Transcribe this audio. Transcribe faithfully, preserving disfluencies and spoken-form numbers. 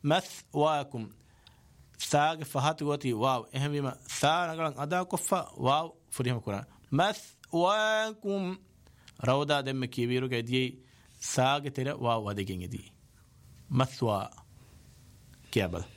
مثواكم ثاغ فهات غوتي واو اهم ثا نغلان ادا كفا واو فريم كورا مثواكم رودا دم كبيرو جدي ثاغ ترى واو وديجين دي مثوا كيابل